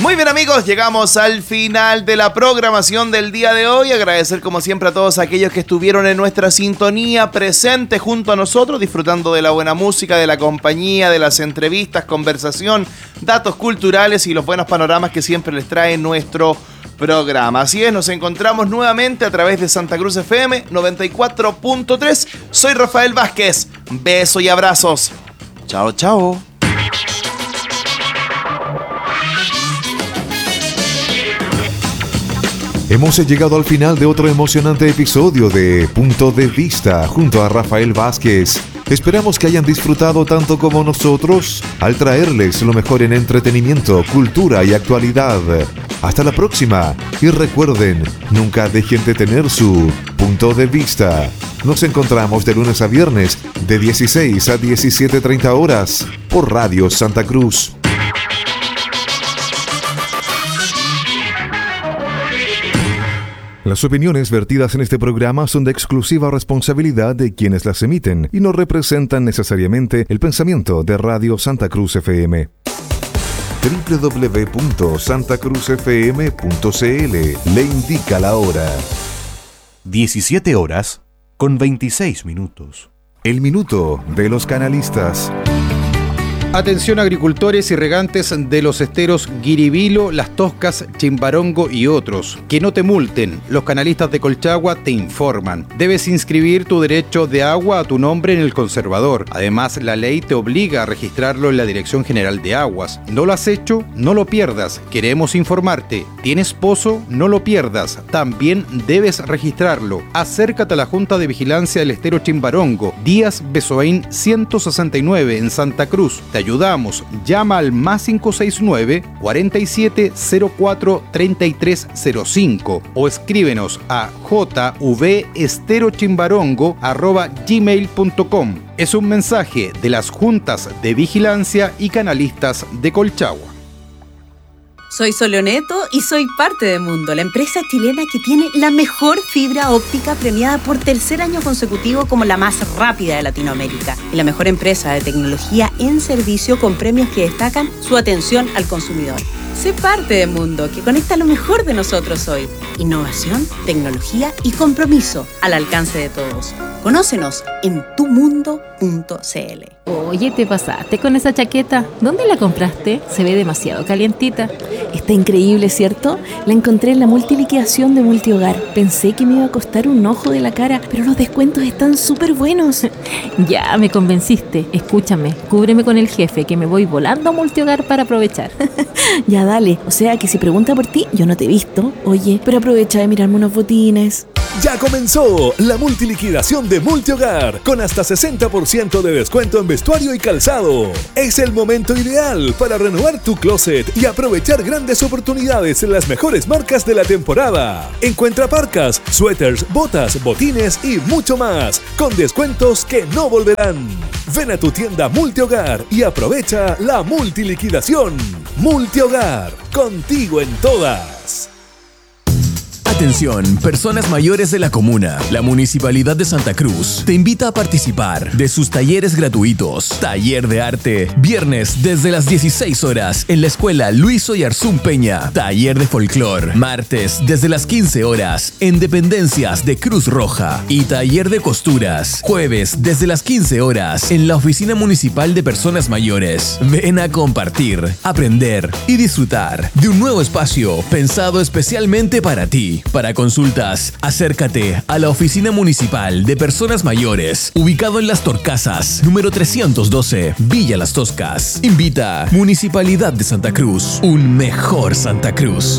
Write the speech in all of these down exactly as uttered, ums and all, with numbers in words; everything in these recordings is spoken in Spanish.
Muy bien, amigos, llegamos al final de la programación del día de hoy. Agradecer como siempre a todos aquellos que estuvieron en nuestra sintonía presente junto a nosotros, disfrutando de la buena música, de la compañía, de las entrevistas, conversación, datos culturales y los buenos panoramas que siempre les trae nuestro programa. Así es, nos encontramos nuevamente a través de Santa Cruz F M noventa y cuatro punto tres. Soy Rafael Vázquez. Besos y abrazos. Chao, chao. Hemos llegado al final de otro emocionante episodio de Punto de Vista junto a Rafael Vázquez. Esperamos que hayan disfrutado tanto como nosotros al traerles lo mejor en entretenimiento, cultura y actualidad. Hasta la próxima y recuerden, nunca dejen de tener su punto de vista. Nos encontramos de lunes a viernes de dieciséis a diecisiete treinta horas por Radio Santa Cruz. Las opiniones vertidas en este programa son de exclusiva responsabilidad de quienes las emiten y no representan necesariamente el pensamiento de Radio Santa Cruz F M. doble u doble u doble u punto santa cruz f m punto c l le indica la hora. diecisiete horas con veintiséis minutos. El minuto de los canalistas. Atención agricultores y regantes de los esteros Guiribilo, Las Toscas, Chimbarongo y otros. Que no te multen, los canalistas de Colchagua te informan. Debes inscribir tu derecho de agua a tu nombre en el conservador. Además, la ley te obliga a registrarlo en la Dirección General de Aguas. ¿No lo has hecho? No lo pierdas. Queremos informarte. ¿Tienes pozo? No lo pierdas. También debes registrarlo. Acércate a la Junta de Vigilancia del Estero Chimbarongo, Díaz Besoaín ciento sesenta y nueve en Santa Cruz. Te ayudamos. Llama al más cinco seis nueve, cuarenta y siete cero cuatro, treinta y tres cero cinco o escríbenos a jvesterochimbarongo arroba gmail punto com. Es un mensaje de las Juntas de Vigilancia y Canalistas de Colchagua. Soy Soleoneto y soy parte de Mundo, la empresa chilena que tiene la mejor fibra óptica premiada por tercer año consecutivo como la más rápida de Latinoamérica y la mejor empresa de tecnología en servicio con premios que destacan su atención al consumidor. Sé parte de Mundo, que conecta lo mejor de nosotros hoy. Innovación, tecnología y compromiso al alcance de todos. Conócenos en tu mundo punto c l. Oye, te pasaste con esa chaqueta. ¿Dónde la compraste? Se ve demasiado calientita. Está increíble, ¿cierto? La encontré en la multiliquidación de Multihogar. Pensé que me iba a costar un ojo de la cara, pero los descuentos están súper buenos. Ya, me convenciste. Escúchame, cúbreme con el jefe, que me voy volando a Multihogar para aprovechar. Ya, dale. O sea que si pregunta por ti, yo no te he visto. Oye, pero aprovecha de mirarme unos botines. Ya comenzó la multiliquidación de Multihogar con hasta sesenta por ciento de descuento en vestuario y calzado. Es el momento ideal para renovar tu closet y aprovechar grandes oportunidades en las mejores marcas de la temporada. Encuentra parcas, suéteres, botas, botines y mucho más con descuentos que no volverán. Ven a tu tienda Multihogar y aprovecha la multiliquidación. Multihogar, contigo en todas. Atención, personas mayores de la comuna. La Municipalidad de Santa Cruz te invita a participar de sus talleres gratuitos. Taller de arte, viernes desde las dieciséis horas en la Escuela Luis Oyarzún Peña. Taller de folclor, martes desde las quince horas en Dependencias de Cruz Roja. Y taller de costuras, jueves desde las quince horas en la Oficina Municipal de Personas Mayores. Ven a compartir, aprender y disfrutar de un nuevo espacio pensado especialmente para ti. Para consultas, acércate a la Oficina Municipal de Personas Mayores, ubicado en Las Torcasas, número trescientos doce, Villa Las Toscas. Invita Municipalidad de Santa Cruz, un mejor Santa Cruz.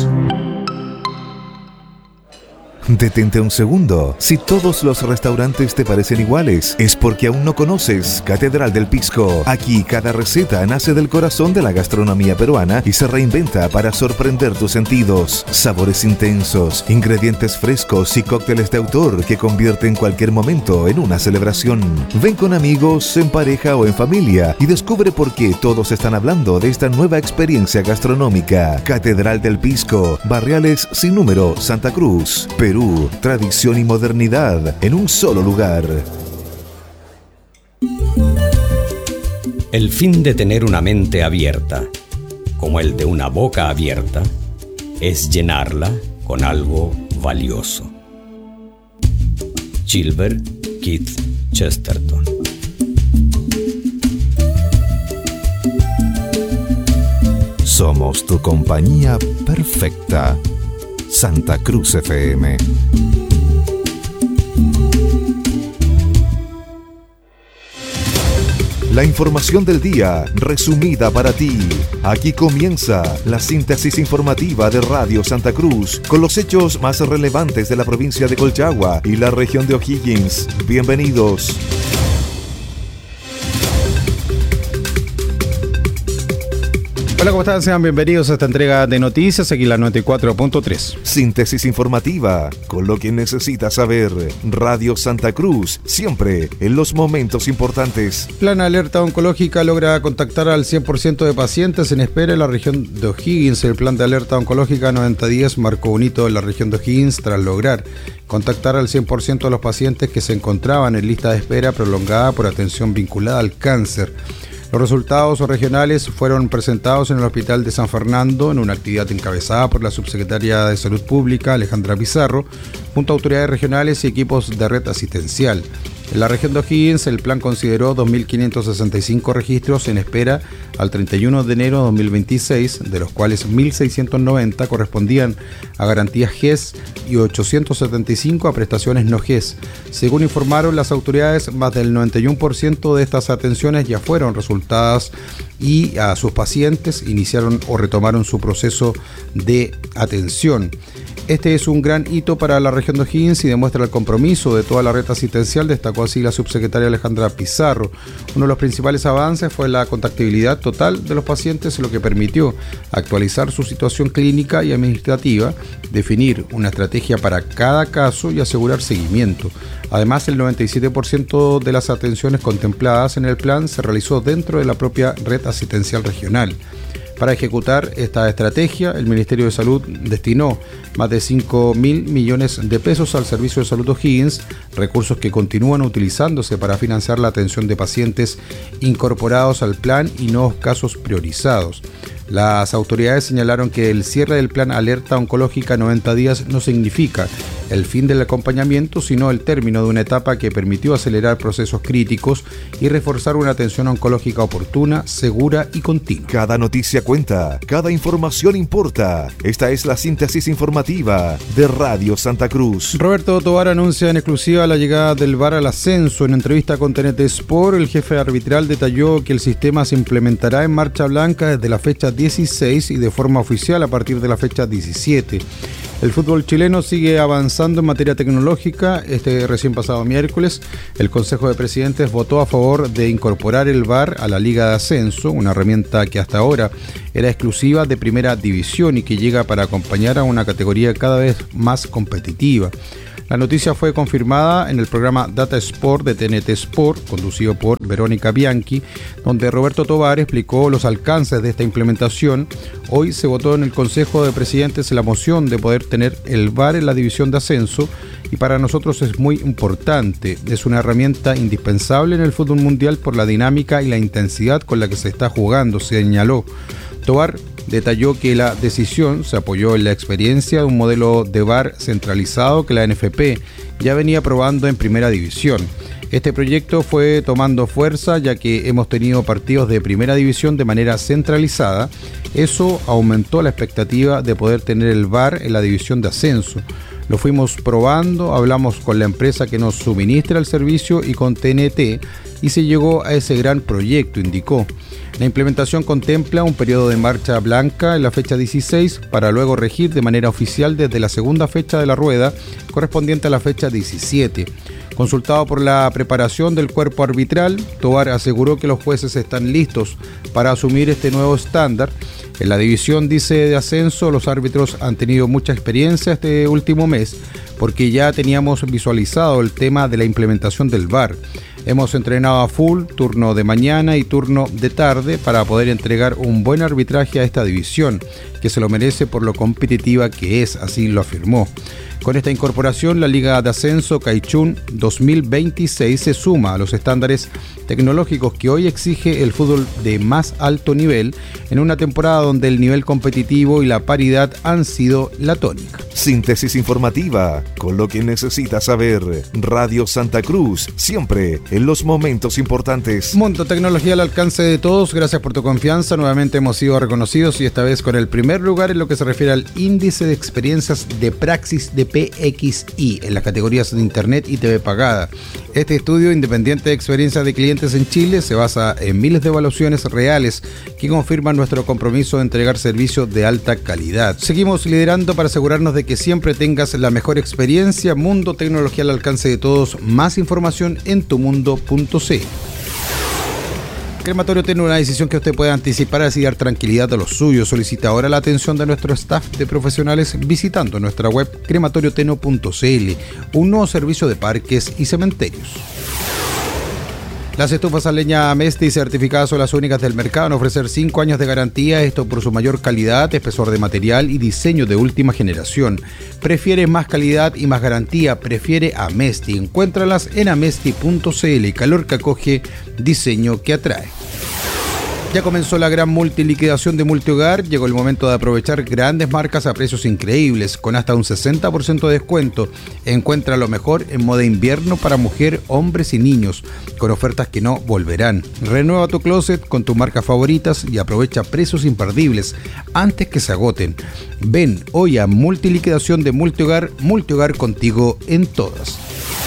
Detente un segundo. Si todos los restaurantes te parecen iguales, es porque aún no conoces Catedral del Pisco. Aquí cada receta nace del corazón de la gastronomía peruana y se reinventa para sorprender tus sentidos. Sabores intensos, ingredientes frescos y cócteles de autor que convierten cualquier momento en una celebración. Ven con amigos, en pareja o en familia y descubre por qué todos están hablando de esta nueva experiencia gastronómica. Catedral del Pisco, Barriales Sin Número, Santa Cruz, Perú. Tradición y modernidad en un solo lugar. El fin de tener una mente abierta. como el de una boca abierta, es llenarla con algo valioso. Gilbert Keith Chesterton. Somos tu compañía perfecta. Santa Cruz F M. La información del día, resumida para ti. Aquí comienza la síntesis informativa de Radio Santa Cruz, con los hechos más relevantes de la provincia de Colchagua y la región de O'Higgins. Bienvenidos. Hola, ¿cómo están? Sean bienvenidos a esta entrega de noticias, aquí en la noventa y cuatro punto tres. Síntesis informativa, con lo que necesitas saber. Radio Santa Cruz, siempre en los momentos importantes. Plan Alerta Oncológica logra contactar al cien por ciento de pacientes en espera en la región de O'Higgins. El Plan de Alerta Oncológica noventa días marcó un hito en la región de O'Higgins tras lograr contactar al cien por ciento de los pacientes que se encontraban en lista de espera prolongada por atención vinculada al cáncer. Los resultados regionales fueron presentados en el Hospital de San Fernando en una actividad encabezada por la subsecretaria de Salud Pública, Alejandra Pizarro, junto a autoridades regionales y equipos de red asistencial. En la región de O'Higgins, el plan consideró dos mil quinientos sesenta y cinco registros en espera al treinta y uno de enero de dos mil veintiséis, de los cuales mil seiscientos noventa correspondían a garantías G E S y ochocientos setenta y cinco a prestaciones no G E S. Según informaron las autoridades, más del noventa y uno por ciento de estas atenciones ya fueron resultadas y a sus pacientes iniciaron o retomaron su proceso de atención. Este es un gran hito para la región de O'Higgins y demuestra el compromiso de toda la red asistencial, destacó así la subsecretaria Alejandra Pizarro. Uno de los principales avances fue la contactabilidad total de los pacientes, lo que permitió actualizar su situación clínica y administrativa, definir una estrategia para cada caso y asegurar seguimiento. Además, el noventa y siete por ciento de las atenciones contempladas en el plan se realizó dentro de la propia red asistencial regional. Para ejecutar esta estrategia, el Ministerio de Salud destinó más de cinco mil millones de pesos al Servicio de Salud O'Higgins, recursos que continúan utilizándose para financiar la atención de pacientes incorporados al plan y nuevos casos priorizados. Las autoridades señalaron que el cierre del Plan Alerta Oncológica noventa días no significa el fin del acompañamiento, sino el término de una etapa que permitió acelerar procesos críticos y reforzar una atención oncológica oportuna, segura y continua. Cada noticia cuenta, cada información importa. Esta es la síntesis informativa de Radio Santa Cruz. Roberto Tovar anuncia en exclusiva la llegada del V A R al ascenso. En entrevista con T N T Sport, el jefe arbitral detalló que el sistema se implementará en marcha blanca desde la fecha dieciséis y de forma oficial a partir de la fecha diecisiete. El fútbol chileno sigue avanzando en materia tecnológica. Este recién pasado miércoles, el Consejo de Presidentes votó a favor de incorporar el V A R a la Liga de Ascenso, una herramienta que hasta ahora era exclusiva de Primera División y que llega para acompañar a una categoría cada vez más competitiva. La noticia fue confirmada en el programa Data Sport de T N T Sport, conducido por Verónica Bianchi, donde Roberto Tovar explicó los alcances de esta implementación. Hoy se votó en el Consejo de Presidentes la moción de poder tener el V A R en la división de ascenso y para nosotros es muy importante. Es una herramienta indispensable en el fútbol mundial por la dinámica y la intensidad con la que se está jugando, señaló. Tovar detalló que la decisión se apoyó en la experiencia de un modelo de V A R centralizado que la N F P ya venía probando en Primera División. Este proyecto fue tomando fuerza ya que hemos tenido partidos de Primera División de manera centralizada. Eso aumentó la expectativa de poder tener el V A R en la división de ascenso. Lo fuimos probando, hablamos con la empresa que nos suministra el servicio y con T N T y se llegó a ese gran proyecto, indicó. La implementación contempla un periodo de marcha blanca en la fecha dieciséis para luego regir de manera oficial desde la segunda fecha de la rueda, correspondiente a la fecha diecisiete. Consultado por la preparación del cuerpo arbitral, Tovar aseguró que los jueces están listos para asumir este nuevo estándar. En la división, dice, de ascenso, los árbitros han tenido mucha experiencia este último mes, porque ya teníamos visualizado el tema de la implementación del V A R. Hemos entrenado a full, turno de mañana y turno de tarde, para poder entregar un buen arbitraje a esta división, que se lo merece por lo competitiva que es, así lo afirmó. Con esta incorporación, la Liga de Ascenso Caichún dos mil veintiséis se suma a los estándares tecnológicos que hoy exige el fútbol de más alto nivel, en una temporada donde el nivel competitivo y la paridad han sido la tónica. Síntesis informativa, con lo que necesitas saber. Radio Santa Cruz, siempre en los momentos importantes. Mundo Tecnología al alcance de todos, gracias por tu confianza. Nuevamente hemos sido reconocidos, y esta vez con el primer lugar en lo que se refiere al índice de experiencias de praxis de P X I en las categorías de Internet y T V pagada. Este estudio independiente de experiencias de clientes en Chile se basa en miles de evaluaciones reales que confirman nuestro compromiso de entregar servicios de alta calidad. Seguimos liderando para asegurarnos de que siempre tengas la mejor experiencia. Mundo Tecnología al alcance de todos. Más información en tumundo punto c l. Crematorio tiene una decisión que usted puede anticipar, así dar tranquilidad a los suyos. Solicita ahora la atención de nuestro staff de profesionales visitando nuestra web crematorio teno punto c l, un nuevo servicio de parques y cementerios. Las estufas a leña Amesti certificadas son las únicas del mercado en ofrecer cinco años de garantía, esto por su mayor calidad, espesor de material y diseño de última generación. Prefiere más calidad y más garantía, prefiere Amesti. Encuéntralas en amesti punto c l. Calor que acoge, diseño que atrae. Ya comenzó la gran multiliquidación de Multihogar. Llegó el momento de aprovechar grandes marcas a precios increíbles, con hasta un sesenta por ciento de descuento. Encuentra lo mejor en moda invierno para mujer, hombres y niños, con ofertas que no volverán. Renueva tu closet con tus marcas favoritas y aprovecha precios imperdibles antes que se agoten. Ven hoy a multiliquidación de Multihogar. Multihogar, contigo en todas.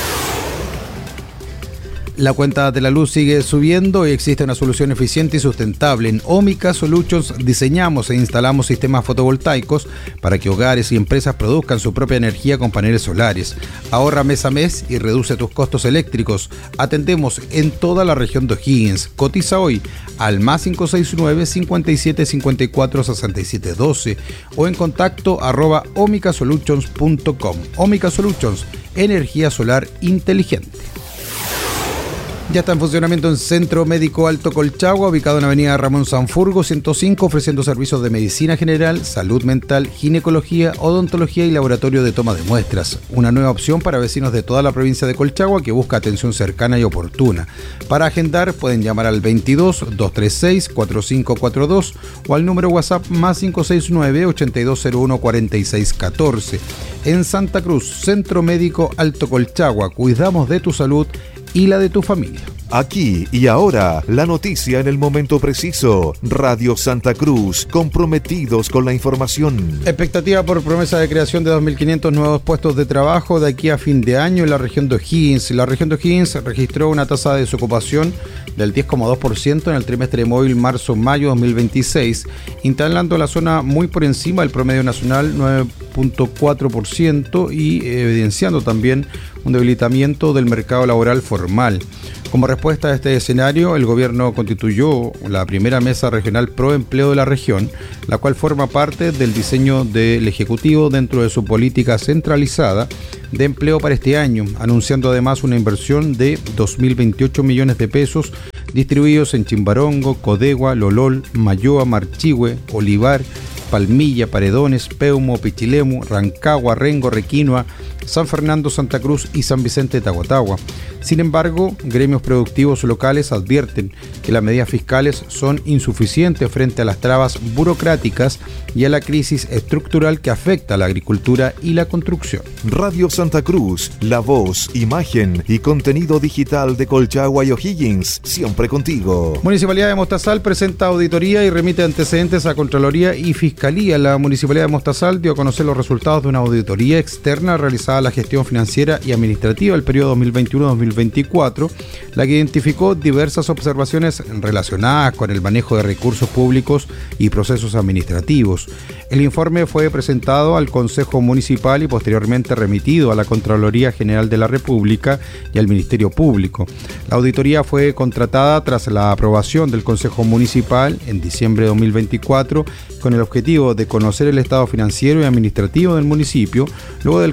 La cuenta de la luz sigue subiendo y existe una solución eficiente y sustentable. En Ómica Solutions diseñamos e instalamos sistemas fotovoltaicos para que hogares y empresas produzcan su propia energía con paneles solares. Ahorra mes a mes y reduce tus costos eléctricos. Atendemos en toda la región de O'Higgins. Cotiza hoy al más cinco seis nueve, cincuenta y siete, cincuenta y cuatro, sesenta y siete doce o en contacto arroba omica solutions punto com. Ómica Solutions, energía solar inteligente. Ya está en funcionamiento en Centro Médico Alto Colchagua, ubicado en Avenida Ramón Sanfurgo ciento cinco, ofreciendo servicios de medicina general, salud mental, ginecología, odontología y laboratorio de toma de muestras. Una nueva opción para vecinos de toda la provincia de Colchagua que busca atención cercana y oportuna. Para agendar pueden llamar al veintidós, doscientos treinta y seis, cuarenta y cinco cuarenta y dos o al número WhatsApp más cinco seis nueve, ochenta y dos cero uno, cuarenta y seis catorce. En Santa Cruz, Centro Médico Alto Colchagua, cuidamos de tu salud y la de tu familia. Aquí y ahora, la noticia en el momento preciso. Radio Santa Cruz, comprometidos con la información. Expectativa por promesa de creación de dos mil quinientos nuevos puestos de trabajo de aquí a fin de año en la región de O'Higgins. La región de O'Higgins registró una tasa de desocupación del diez coma dos por ciento en el trimestre móvil marzo-mayo dos mil veintiséis, instalando la zona muy por encima del promedio nacional nueve coma cuatro por ciento y evidenciando también un debilitamiento del mercado laboral formal. Como respuesta a este escenario, el gobierno constituyó la primera mesa regional pro empleo de la región, la cual forma parte del diseño del Ejecutivo dentro de su política centralizada de empleo para este año, anunciando además una inversión de dos mil veintiocho millones de pesos distribuidos en Chimbarongo, Codegua, Lolol, Mayoa, Marchihue, Olivar, Palmilla, Paredones, Peumo, Pichilemu, Rancagua, Rengo, Requinoa, San Fernando, Santa Cruz y San Vicente de Tahuatahua. Sin embargo, gremios productivos locales advierten que las medidas fiscales son insuficientes frente a las trabas burocráticas y a la crisis estructural que afecta a la agricultura y la construcción. Radio Santa Cruz, la voz, imagen y contenido digital de Colchagua y O'Higgins, siempre contigo. Municipalidad de Mostazal presenta auditoría y remite antecedentes a Contraloría y Fiscalía. La Municipalidad de Mostazal dio a conocer los resultados de una auditoría externa realizada a la gestión financiera y administrativa del periodo dos mil veintiuno a dos mil veinticuatro, la que identificó diversas observaciones relacionadas con el manejo de recursos públicos y procesos administrativos. El informe fue presentado al Consejo Municipal y posteriormente remitido a la Contraloría General de la República y al Ministerio Público. La auditoría fue contratada tras la aprobación del Consejo Municipal en diciembre de dos mil veinticuatro con el objetivo de conocer el estado financiero y administrativo del municipio luego del cambio de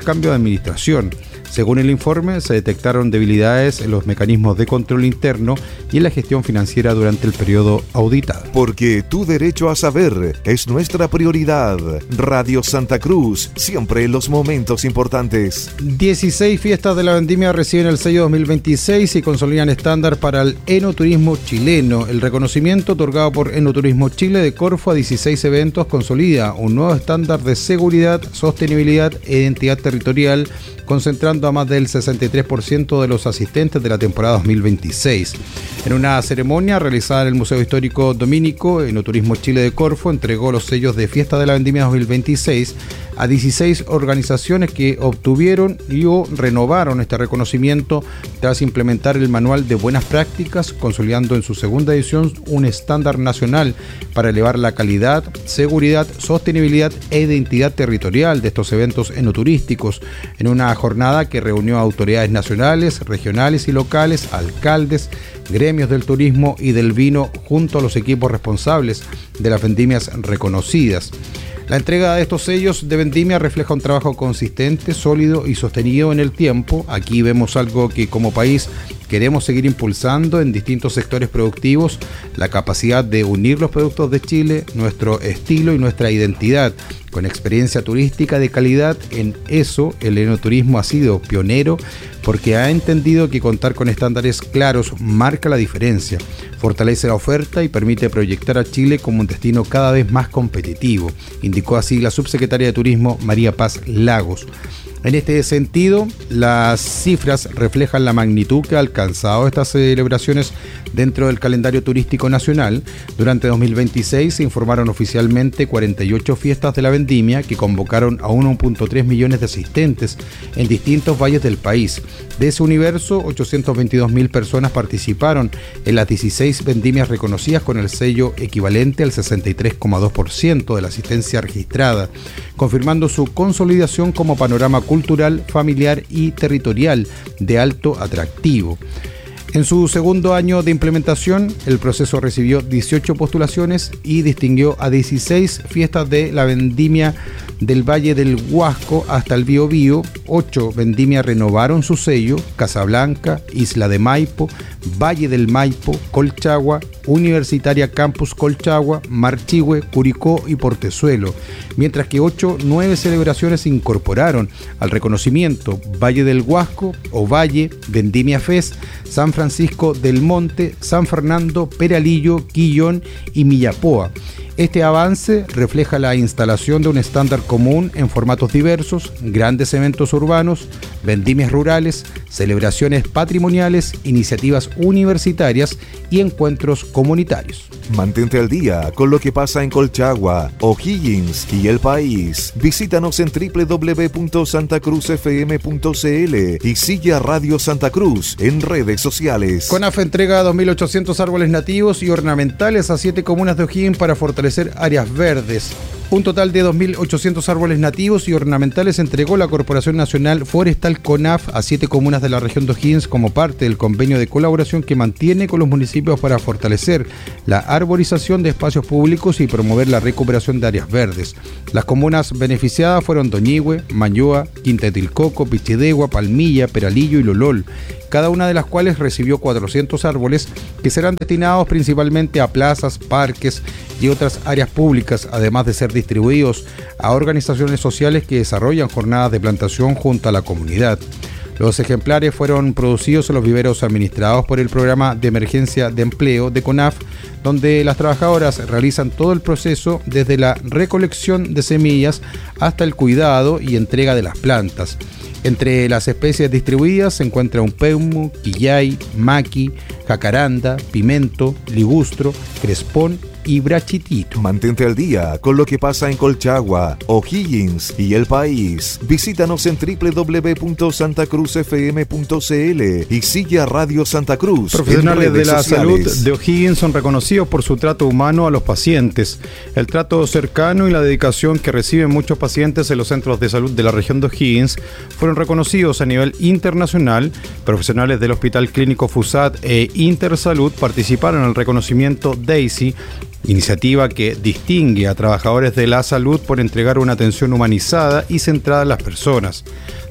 administración. Según el informe, se detectaron debilidades en los mecanismos de control interno y en la gestión financiera durante el periodo auditado. Porque tu derecho a saber es nuestra prioridad. Radio Santa Cruz, siempre en los momentos importantes. dieciséis fiestas de la vendimia reciben el sello dos mil veintiséis y consolidan estándar para el enoturismo chileno. El reconocimiento otorgado por Enoturismo Chile de Corfo a dieciséis eventos consolida un nuevo estándar de seguridad, sostenibilidad e identidad territorial, concentrando a más del sesenta y tres por ciento de los asistentes de la temporada dos mil veintiséis. En una ceremonia realizada en el Museo Histórico Dominico, Enoturismo Chile de Corfo entregó los sellos de Fiesta de la Vendimia dos mil veintiséis a dieciséis organizaciones que obtuvieron y o renovaron este reconocimiento tras implementar el Manual de Buenas Prácticas, consolidando en su segunda edición un estándar nacional para elevar la calidad, seguridad, sostenibilidad e identidad territorial de estos eventos enoturísticos, en una jornada que reunió a autoridades nacionales, regionales y locales, alcaldes, gremios del turismo y del vino, junto a los equipos responsables de las vendimias reconocidas. La entrega de estos sellos de vendimia refleja un trabajo consistente, sólido y sostenido en el tiempo. Aquí vemos algo que como país queremos seguir impulsando en distintos sectores productivos: la capacidad de unir los productos de Chile, nuestro estilo y nuestra identidad, con experiencia turística de calidad. En eso el enoturismo ha sido pionero, porque ha entendido que contar con estándares claros marca la diferencia, fortalece la oferta y permite proyectar a Chile como un destino cada vez más competitivo, indicó así la subsecretaria de Turismo María Paz Lagos. En este sentido, las cifras reflejan la magnitud que ha alcanzado estas celebraciones dentro del calendario turístico nacional. Durante dos mil veintiséis se informaron oficialmente cuarenta y ocho fiestas de la vendimia que convocaron a uno punto tres millones de asistentes en distintos valles del país. De ese universo, ochocientos veintidós mil personas participaron en las dieciséis vendimias reconocidas, con el sello equivalente al sesenta y tres coma dos por ciento de la asistencia registrada, confirmando su consolidación como panorama cultural, familiar y territorial de alto atractivo. En su segundo año de implementación, el proceso recibió dieciocho postulaciones y distinguió a dieciséis fiestas de la vendimia del Valle del Huasco hasta el Biobío. ocho vendimias renovaron su sello: Casablanca, Isla de Maipo, Valle del Maipo, Colchagua, Universitaria Campus Colchagua, Marchihue, Curicó y Portezuelo, mientras que ocho nueve celebraciones se incorporaron al reconocimiento: Valle del Huasco o Valle, Vendimia Fest, San Francisco del Monte, San Fernando, Peralillo, Quillón y Millapoa. Este avance refleja la instalación de un estándar común en formatos diversos, grandes eventos urbanos, vendimias rurales, celebraciones patrimoniales, iniciativas universitarias y encuentros comunitarios. Mantente al día con lo que pasa en Colchagua, O'Higgins y el país. Visítanos en doble u doble u doble u punto santa cruz f m punto c l y sigue a Radio Santa Cruz en redes sociales. CONAF entrega dos mil ochocientos árboles nativos y ornamentales a siete comunas de O'Higgins para fortalecer áreas verdes. Un total de dos mil ochocientos árboles nativos y ornamentales entregó la Corporación Nacional Forestal CONAF a siete comunas de la región de O'Higgins como parte del convenio de colaboración que mantiene con los municipios para fortalecer la arborización de espacios públicos y promover la recuperación de áreas verdes. Las comunas beneficiadas fueron Doñihue, Mañoa, Quinta de Tilcoco, Pichidegua, Palmilla, Peralillo y Lolol, cada una de las cuales recibió cuatrocientos árboles que serán destinados principalmente a plazas, parques y otras áreas públicas, además de ser distribuidos a organizaciones sociales que desarrollan jornadas de plantación junto a la comunidad. Los ejemplares fueron producidos en los viveros administrados por el Programa de Emergencia de Empleo de CONAF, donde las trabajadoras realizan todo el proceso desde la recolección de semillas hasta el cuidado y entrega de las plantas. Entre las especies distribuidas se encuentra un peumo, quillay, maqui, jacaranda, pimento, ligustro, crespón y brachitito. Mantente al día con lo que pasa en Colchagua, O'Higgins y el país. Visítanos en doble u doble u doble u punto santa cruz f m punto c l y sigue a Radio Santa Cruz. Profesionales de la salud de O'Higgins son reconocidos por su trato humano a los pacientes. El trato cercano y la dedicación que reciben muchos pacientes en los centros de salud de la región de O'Higgins fueron reconocidos a nivel internacional. Profesionales del Hospital Clínico FUSAT e Intersalud participaron en el reconocimiento DAISY, iniciativa que distingue a trabajadores de la salud por entregar una atención humanizada y centrada en las personas.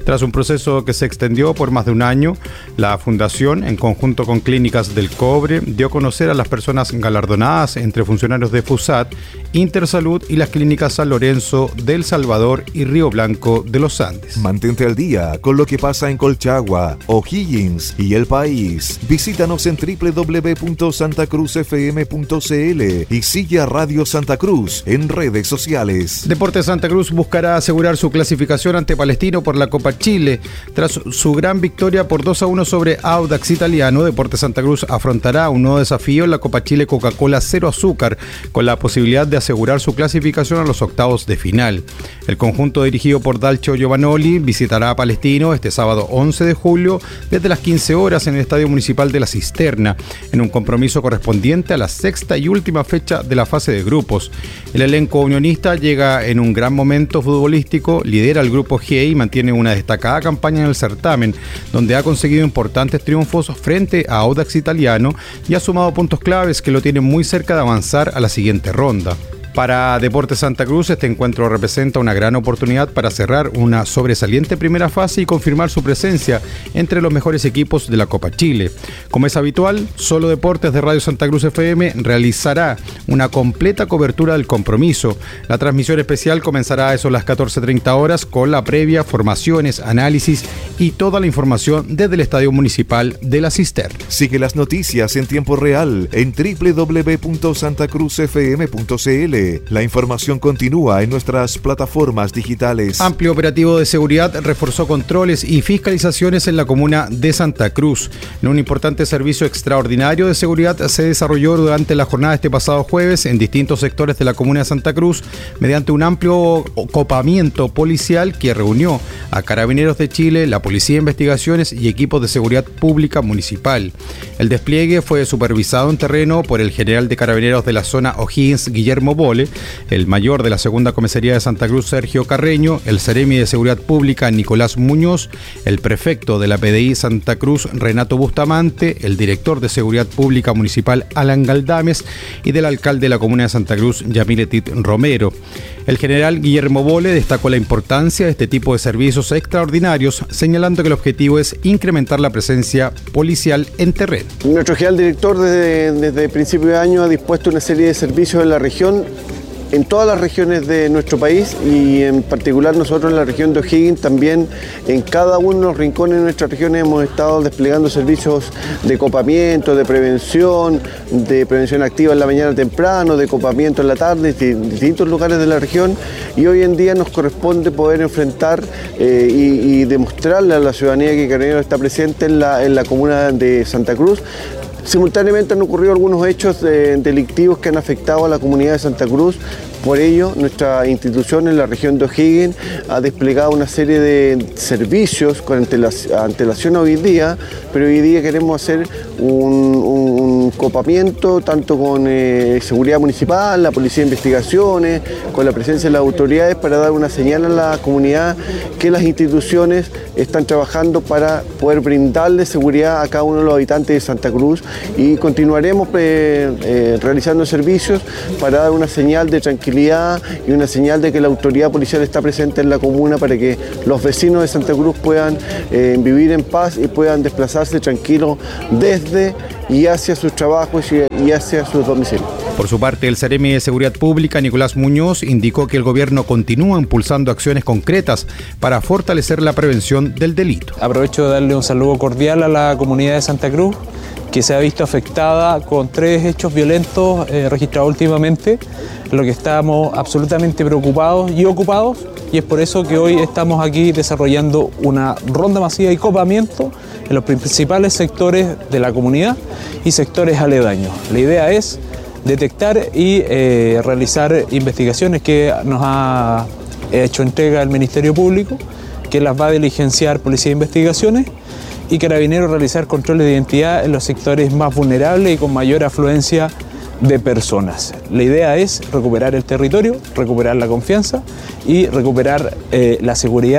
Tras un proceso que se extendió por más de un año, la Fundación, en conjunto con Clínicas del Cobre, dio a conocer a las personas galardonadas entre funcionarios de FUSAT, Intersalud y las clínicas San Lorenzo, del Salvador y Río Blanco de los Andes. Mantente al día con lo que pasa en Colchagua, O'Higgins y el país. Visítanos en doble u doble u doble u punto santa cruz f m punto c l y sigue a Radio Santa Cruz en redes sociales. Deportes Santa Cruz buscará asegurar su clasificación ante Palestino por la Copa Chile. Tras su gran victoria por dos a uno sobre Audax Italiano, Deportes Santa Cruz afrontará un nuevo desafío en la Copa Chile Coca-Cola Cero Azúcar, con la posibilidad de asegurar su clasificación a los octavos de final. El conjunto dirigido por Dalcio Giovanoli visitará a Palestino este sábado once de julio desde las quince horas en el Estadio Municipal de La Cisterna, en un compromiso correspondiente a la sexta y última fecha de la fase de grupos. El elenco unionista llega en un gran momento futbolístico, lidera el grupo G y mantiene una destacada campaña en el certamen, donde ha conseguido importantes triunfos frente a Audax Italiano y ha sumado puntos claves que lo tienen muy cerca de avanzar a la siguiente ronda. Para Deportes Santa Cruz, este encuentro representa una gran oportunidad para cerrar una sobresaliente primera fase y confirmar su presencia entre los mejores equipos de la Copa Chile. Como es habitual, Solo Deportes de Radio Santa Cruz F M realizará una completa cobertura del compromiso. La transmisión especial comenzará a eso a las catorce treinta horas con la previa, formaciones, análisis y toda la información desde el Estadio Municipal de La Cisterna. Sigue las noticias en tiempo real en doble u doble u doble u punto santa cruz f m punto c l. La información continúa en nuestras plataformas digitales. Amplio operativo de seguridad reforzó controles y fiscalizaciones en la comuna de Santa Cruz. En un importante servicio extraordinario de seguridad se desarrolló durante la jornada este pasado jueves en distintos sectores de la comuna de Santa Cruz mediante un amplio copamiento policial que reunió a Carabineros de Chile, la Policía de Investigaciones y equipos de seguridad pública municipal. El despliegue fue supervisado en terreno por el general de Carabineros de la zona O'Higgins, Guillermo Bole, el mayor de la segunda comisaría de Santa Cruz, Sergio Carreño, el seremi de Seguridad Pública, Nicolás Muñoz, el prefecto de la P D I Santa Cruz, Renato Bustamante, el director de Seguridad Pública Municipal, Alan Galdames, y del alcalde de la comuna de Santa Cruz, Yamiletit Romero. El general Guillermo Bole destacó la importancia de este tipo de servicios extraordinarios, señalando que el objetivo es incrementar la presencia policial en terreno. Nuestro general director desde, desde el principio de año ha dispuesto una serie de servicios en la región, en todas las regiones de nuestro país y en particular nosotros en la región de O'Higgins también en cada uno de los rincones de nuestra región hemos estado desplegando servicios de copamiento, de prevención, de prevención activa en la mañana temprano, de copamiento en la tarde, en distintos lugares de la región y hoy en día nos corresponde poder enfrentar eh, y, y demostrarle a la ciudadanía que Carabineros está presente en la, en la comuna de Santa Cruz. Simultáneamente han ocurrido algunos hechos eh, delictivos que han afectado a la comunidad de Santa Cruz. Por ello, nuestra institución en la región de O'Higgins ha desplegado una serie de servicios con antelación hoy día, pero hoy día queremos hacer un, un copamiento tanto con eh, seguridad municipal, la Policía de Investigaciones, con la presencia de las autoridades para dar una señal a la comunidad que las instituciones están trabajando para poder brindarle seguridad a cada uno de los habitantes de Santa Cruz y continuaremos eh, eh, realizando servicios para dar una señal de tranquilidad y una señal de que la autoridad policial está presente en la comuna para que los vecinos de Santa Cruz puedan eh, vivir en paz y puedan desplazarse tranquilos desde y hacia sus trabajos y hacia sus domicilios. Por su parte, el seremi de Seguridad Pública, Nicolás Muñoz, indicó que el gobierno continúa impulsando acciones concretas para fortalecer la prevención del delito. Aprovecho de darle un saludo cordial a la comunidad de Santa Cruz, que se ha visto afectada con tres hechos violentos eh, registrados últimamente, lo que estamos absolutamente preocupados y ocupados, y es por eso que hoy estamos aquí desarrollando una ronda masiva y copamiento en los principales sectores de la comunidad y sectores aledaños. La idea es detectar y eh, realizar investigaciones que nos ha hecho entrega el Ministerio Público, que las va a diligenciar Policía de Investigaciones, y Carabineros realizar controles de identidad en los sectores más vulnerables y con mayor afluencia de personas. La idea es recuperar el territorio, recuperar la confianza y recuperar eh, la seguridad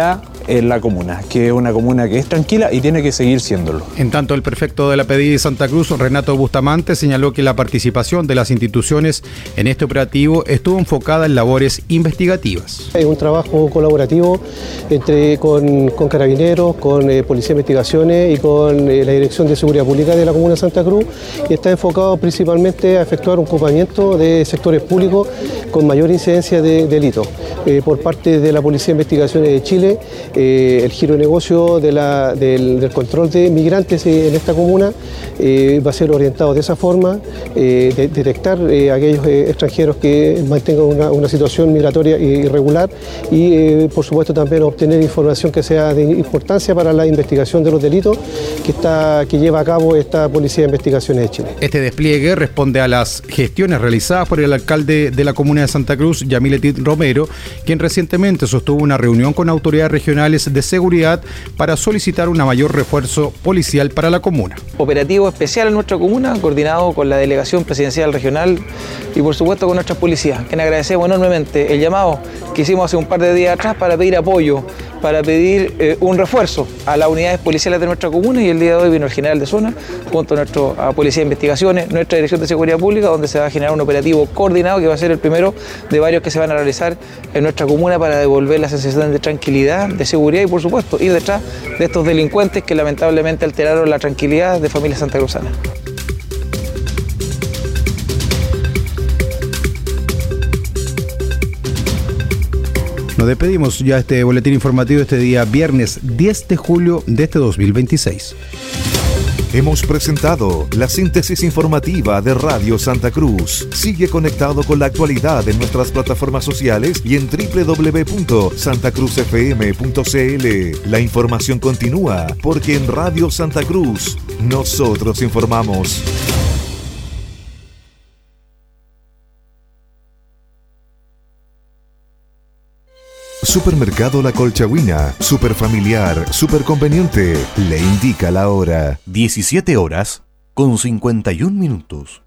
en la comuna, que es una comuna que es tranquila y tiene que seguir siéndolo. En tanto, el prefecto de la P D I de Santa Cruz, Renato Bustamante, señaló que la participación de las instituciones en este operativo estuvo enfocada en labores investigativas. Es un trabajo colaborativo entre, con, con Carabineros, con eh, Policía de Investigaciones y con eh, la Dirección de Seguridad Pública de la Comuna de Santa Cruz, y está enfocado principalmente a efectuar un ocupamiento de sectores públicos con mayor incidencia de delitos. Eh, por parte de la Policía de Investigaciones de Chile, eh, el giro de negocio de la, del, del control de migrantes en esta comuna eh, va a ser orientado de esa forma, eh, de, detectar eh, aquellos eh, extranjeros que mantengan una, una situación migratoria irregular y eh, por supuesto también obtener información que sea de importancia para la investigación de los delitos que, está, que lleva a cabo esta Policía de Investigaciones de Chile. Este despliegue responde a las gestiones realizadas por el alcalde de la comuna de Santa Cruz, Yamiletit Romero, quien recientemente sostuvo una reunión con autoridades regionales de seguridad para solicitar un mayor refuerzo policial para la comuna. Operativo especial en nuestra comuna, coordinado con la Delegación Presidencial Regional y por supuesto con nuestras policías, quien agradecemos enormemente el llamado que hicimos hace un par de días atrás para pedir apoyo, para pedir eh, un refuerzo a las unidades policiales de nuestra comuna, y el día de hoy vino el general de zona junto a nuestra Policía de Investigaciones, nuestra Dirección de Seguridad Pública, donde se va a generar un operativo coordinado que va a ser el primero de varios que se van a realizar en nuestra comuna para devolver la sensación de tranquilidad, de seguridad y por supuesto ir detrás de estos delincuentes que lamentablemente alteraron la tranquilidad de familias santacruzanas. Nos despedimos ya este boletín informativo este día viernes diez de julio de este dos mil veintiséis. Hemos presentado la síntesis informativa de Radio Santa Cruz. Sigue conectado con la actualidad en nuestras plataformas sociales y en doble u doble u doble u punto santa cruz f m punto c l. La información continúa porque en Radio Santa Cruz nosotros informamos. Supermercado La Colchagüina, super familiar, super conveniente, le indica la hora. diecisiete horas con cincuenta y un minutos.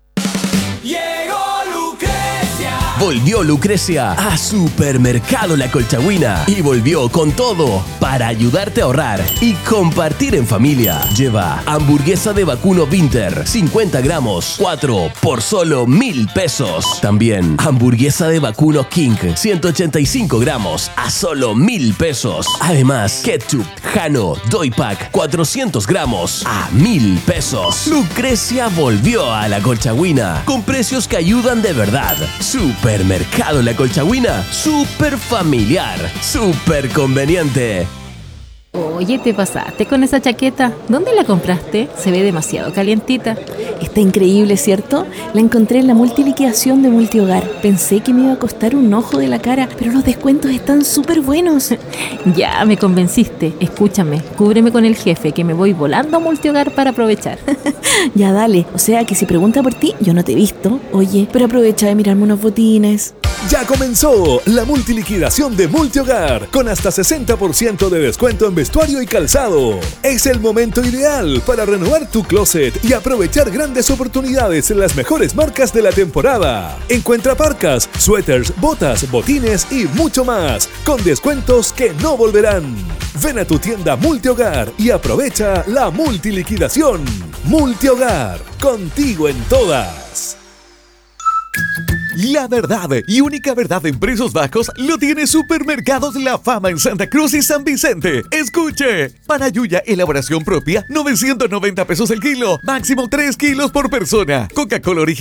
Volvió Lucrecia a Supermercado La Colchagüina y volvió con todo para ayudarte a ahorrar y compartir en familia. Lleva hamburguesa de vacuno Winter, cincuenta gramos, cuatro por solo mil pesos. También hamburguesa de vacuno King, ciento ochenta y cinco gramos, a solo mil pesos. Además, ketchup Jano Doy Pack, cuatrocientos gramos, a mil pesos. Lucrecia volvió a La Colchagüina con precios que ayudan de verdad. Super Supermercado La Colchagüina, súper familiar, súper conveniente. Oye, te pasaste con esa chaqueta. ¿Dónde la compraste? Se ve demasiado calientita. Está increíble, ¿cierto? La encontré en la multiliquidación de Multihogar. Pensé que me iba a costar un ojo de la cara, pero los descuentos están súper buenos. Ya, me convenciste. Escúchame, cúbreme con el jefe, que me voy volando a Multihogar para aprovechar. Ya, dale. O sea que si pregunta por ti, yo no te he visto. Oye, pero aprovecha de mirarme unos botines. Ya comenzó la multiliquidación de Multihogar con hasta sesenta por ciento de descuento en vestuario y calzado. Es el momento ideal para renovar tu closet y aprovechar grandes oportunidades en las mejores marcas de la temporada. Encuentra parcas, suéteres, botas, botines y mucho más con descuentos que no volverán. Ven a tu tienda Multihogar y aprovecha la multiliquidación. Multihogar, contigo en todas. La verdad y única verdad en precios bajos lo tiene Supermercados La Fama en Santa Cruz y San Vicente. Escuche, para Yuya, elaboración propia, novecientos noventa pesos el kilo, máximo tres kilos por persona. Coca-Cola original